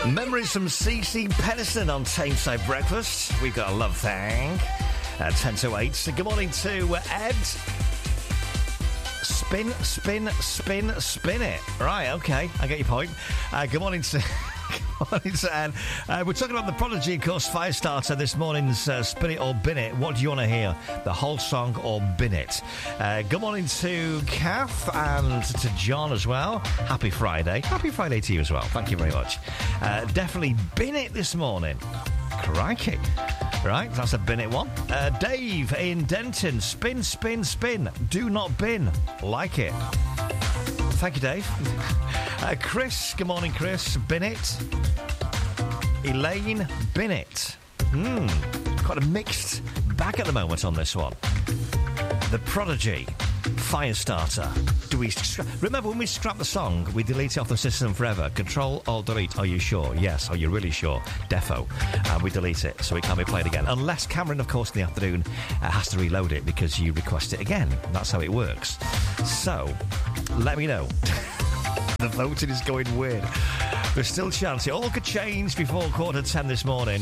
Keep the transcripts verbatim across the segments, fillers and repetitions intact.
Memories from C C Pennison on Tameside Breakfast. We've got a love thing. Uh, ten to eight. Good morning to uh, Ed. Spin, spin, spin, spin it. Right, okay. I get your point. Uh, good morning to... Good morning to Ed. Uh, we're talking about the Prodigy, of course, Firestarter. This morning's uh, Spin It or Bin It. What do you want to hear? The whole song or bin it? Uh, good morning to Kath and to John as well. Happy Friday. Happy Friday to you as well. Thank you very much. Uh, definitely bin it this morning. Crikey. Right, that's a bin it one. Uh, Dave in Denton. Spin, spin, spin. Do not bin. Like it. Thank you, Dave. Uh, Chris, good morning, Chris. Bin it. Elaine, bin it. Hmm, quite a mixed bag at the moment on this one. The Prodigy, Firestarter. Do we scra- remember when we scrap the song, we delete it off the system forever? Control or delete? Are you sure? Yes. Are you really sure? Defo. And we delete it so it can't be played again. Unless Cameron, of course, in the afternoon uh, has to reload it because you request it again. That's how it works. So, let me know. The voting is going weird. There's still a chance. It all could change before quarter ten this morning.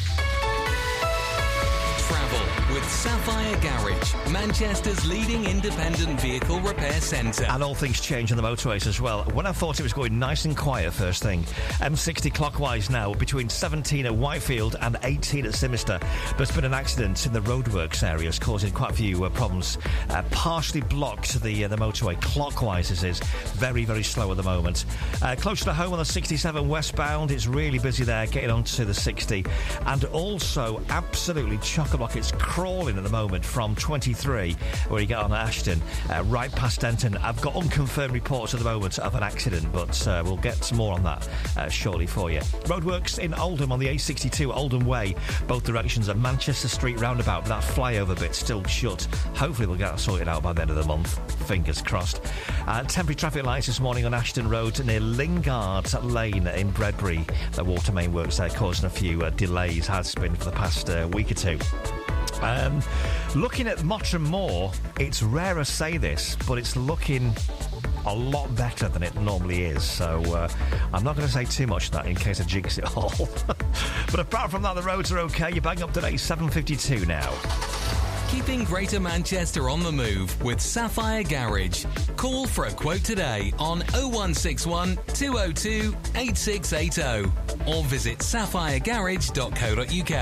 Travel with Sapphire Garage, Manchester's leading independent vehicle repair centre. And all things change on the motorways as well. When I thought it was going nice and quiet first thing, M sixty clockwise now, between seventeen at Whitefield and eighteen at Simister. There's been an accident in the roadworks areas causing quite a few uh, problems. Uh, partially blocked the uh, the motorway clockwise, this is. Very, very slow at the moment. Uh, closer to home on the sixty-seven westbound, it's really busy there, getting onto the sixty. And also, absolutely chock-a-block, it's crawling at the moment from twenty-three, where you get on Ashton, uh, right past Denton. I've got unconfirmed reports at the moment of an accident, but uh, we'll get some more on that uh, shortly for you. Roadworks in Oldham on the A sixty-two, Oldham Way, both directions at Manchester Street roundabout, but that flyover bit still shut. Hopefully we'll get that sorted out by the end of the month. Fingers crossed. Uh, temporary traffic lights this morning on Ashton Road near Lingard Lane in Bredbury. The water main works there causing a few uh, delays, has been for the past uh, week or two. Um, looking at Mottram Moor, it's rare to say this, but it's looking a lot better than it normally is. So uh, I'm not going to say too much of that in case I jinx it all. But apart from that, the roads are okay. You're bang up to date, seven fifty-two now. Keeping Greater Manchester on the move with Sapphire Garage. Call for a quote today on oh one six one, two oh two, eight six eight oh or visit sapphire garage dot co dot uk.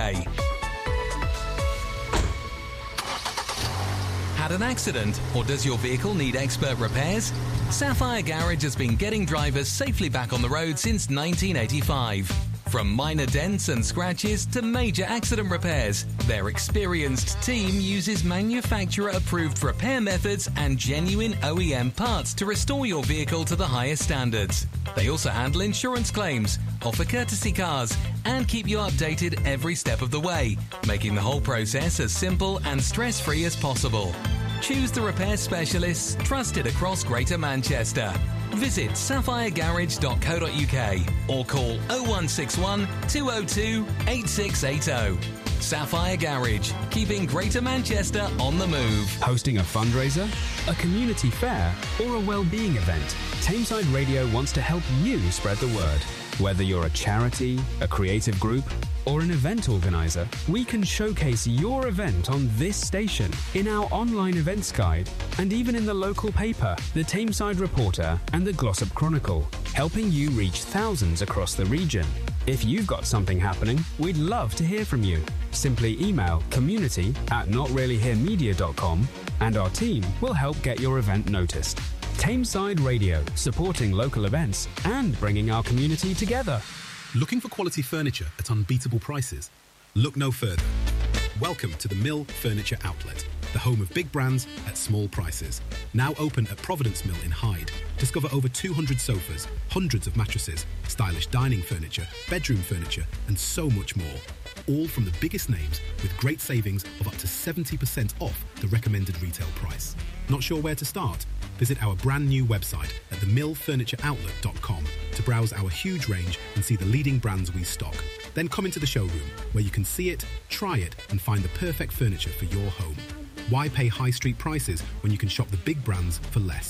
Had an accident, or does your vehicle need expert repairs? Sapphire Garage has been getting drivers safely back on the road since nineteen eighty-five. From minor dents and scratches to major accident repairs, their experienced team uses manufacturer-approved repair methods and genuine O E M parts to restore your vehicle to the highest standards. They also handle insurance claims, offer courtesy cars, and keep you updated every step of the way, making the whole process as simple and stress-free as possible. Choose the repair specialists trusted across Greater Manchester. Visit sapphire garage dot co dot uk or call oh one six one, two oh two, eight six eight oh. Sapphire Garage, keeping Greater Manchester on the move. Hosting a fundraiser, a community fair, or a well-being event, Tameside Radio wants to help you spread the word. Whether you're a charity, a creative group, or an event organizer, we can showcase your event on this station, in our online events guide, and even in the local paper, the Tameside Reporter and the Glossop Chronicle, helping you reach thousands across the region. If you've got something happening, we'd love to hear from you. Simply email community at not really here media dot com and our team will help get your event noticed. Tameside Radio, supporting local events and bringing our community together. Looking for quality furniture at unbeatable prices? Look no further. Welcome to the Mill Furniture Outlet, the home of big brands at small prices. Now open at Providence Mill in Hyde. Discover over two hundred sofas, hundreds of mattresses, stylish dining furniture, bedroom furniture, and so much more. All from the biggest names with great savings of up to seventy percent off the recommended retail price. Not sure where to start? Visit our brand new website at the mill furniture outlet dot com to browse our huge range and see the leading brands we stock. Then come into the showroom where you can see it, try it, and find the perfect furniture for your home. Why pay high street prices when you can shop the big brands for less?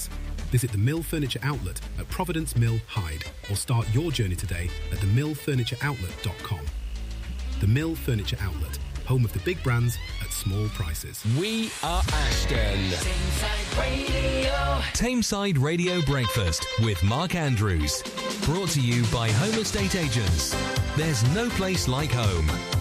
Visit the Mill Furniture Outlet at Providence Mill, Hyde, or start your journey today at the mill furniture outlet dot com. The Mill Furniture Outlet, home of the big brands at small prices. We are Ashton. Tameside Radio. Tameside Radio Breakfast with Mark Andrews. Brought to you by Home Estate Agents. There's no place like home.